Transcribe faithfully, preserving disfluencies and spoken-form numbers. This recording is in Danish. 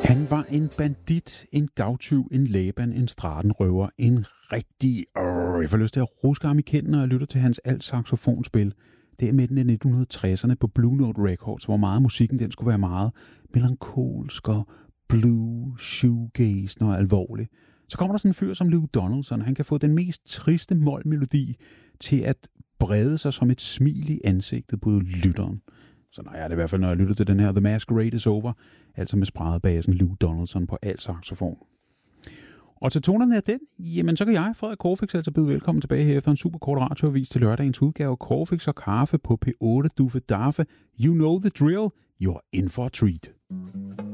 Han var en bandit, en gavtyv, en læban, en stratenrøver, en rigtig... Øh, jeg får lyst til at ruske ham i kinden, når jeg lytter til hans alt-saxofonspil. Det er midten af nitten tresserne på Blue Note Records, hvor meget musikken den skulle være meget melankolsk og blue, shoegaze og alvorlig. Så kommer der sådan en fyr som Lou Donaldson. Han kan få den mest triste mol-melodi til at brede sig som et smil i ansigtet på lytteren. Så nej, det er i hvert fald, når jeg lytter til den her The Masquerade is Over, altså med spradebasen Lou Donaldson på alt saxofon. Og til tonerne af den, jamen så kan jeg, Frederik Corfix, altså byde velkommen tilbage her efter en super kort radioavis til lørdagens udgave Corfix og Kaffe på P otte Duffe Daffe. You know the drill, you're in for a treat.